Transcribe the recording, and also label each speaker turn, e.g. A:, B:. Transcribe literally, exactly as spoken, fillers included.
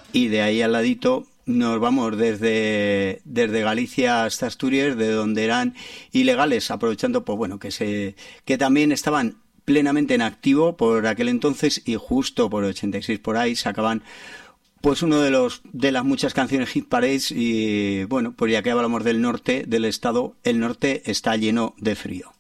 A: y de ahí al ladito nos vamos desde, desde Galicia hasta Asturias, de donde eran ilegales, aprovechando, pues bueno, que se que también estaban plenamente en activo por aquel entonces, y justo por ochenta y seis por ahí sacaban pues uno de los de las muchas canciones hit parades. Y bueno, pues ya que hablamos del norte del estado, el norte está lleno de frío.